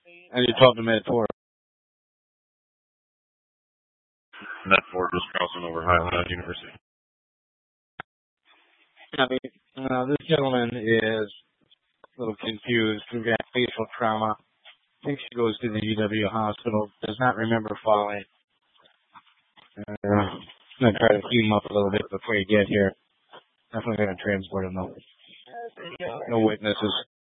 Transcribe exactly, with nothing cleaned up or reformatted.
And you told him at four. Net Ford was crossing over Highland University. I mean, uh, this gentleman is a little confused. We've got facial trauma. I think she goes to the U W hospital. Does not remember falling. Uh, I'm going to try to clean him up a little bit before you get here. Definitely going to transport him though. No witnesses.